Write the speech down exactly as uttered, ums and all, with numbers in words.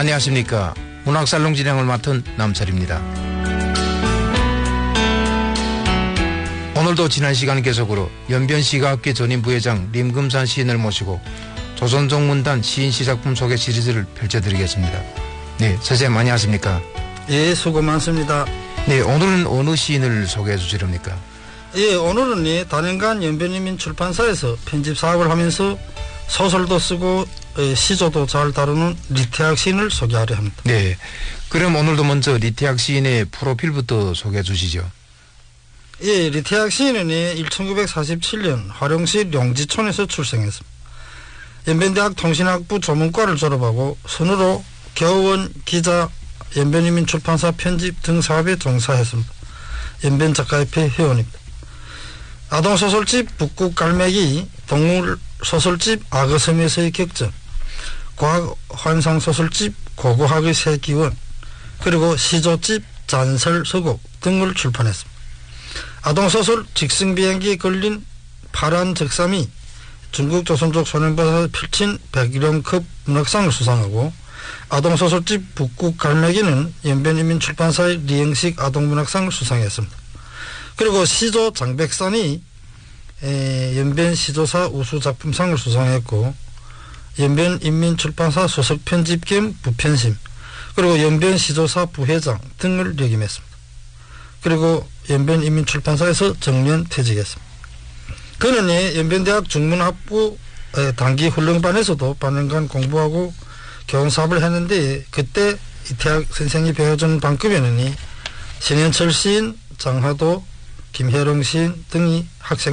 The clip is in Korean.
안녕하십니까. 문학살롱 진행을 맡은 남철입니다. 오늘도 지난 시간 계속으로 연변시가학회 전임 부회장 림금산 시인을 모시고 조선종문단 시인시 작품 소개 시리즈를 펼쳐드리겠습니다. 네, 선생님 안녕하십니까. 예, 수고 많습니다. 네, 오늘은 어느 시인을 소개해 주시렵니까? 예, 오늘은 예, 단연간 연변인민 출판사에서 편집 사업을 하면서 소설도 쓰고 예, 시조도 잘 다루는 리태학 시인을 소개하려 합니다. 네, 그럼 오늘도 먼저 리태학 시인의 프로필부터 소개해 주시죠. 예, 리태학 시인은 예, 천구백사십칠 년 화령시 룡지촌에서 출생했습니다. 연변대학 통신학부 조문과를 졸업하고 선후로 교원, 기자, 연변인민 출판사 편집 등 사업에 종사했습니다. 연변작가협회 회원입니다. 아동소설집 북극갈매기, 동물소설집 악어섬에서의 격전, 과학환상소설집 고고학의 새 기원, 그리고 시조집 잔설서곡 등을 출판했습니다. 아동소설 직승비행기에 걸린 파란 적삼이 중국 조선족 소년바다에서 펼친 백일영급 문학상을 수상하고, 아동소설집 북극갈매기는 연변인민 출판사의 리영식 아동문학상을 수상했습니다. 그리고 시조 장백산이 연변시조사 우수작품상을 수상했고, 연변인민출판사 소설편집 겸 부편심, 그리고 연변시조사 부회장 등을 역임했습니다. 그리고 연변인민출판사에서 정년 퇴직했습니다. 그는 연변대학 중문학부 단기 훈련반에서도 반년간 공부하고 교원사업을 했는데, 그때 이태학 선생이 배워준 방급에는 신현철 시인, 장하도, 김혜령 시인 등이 학생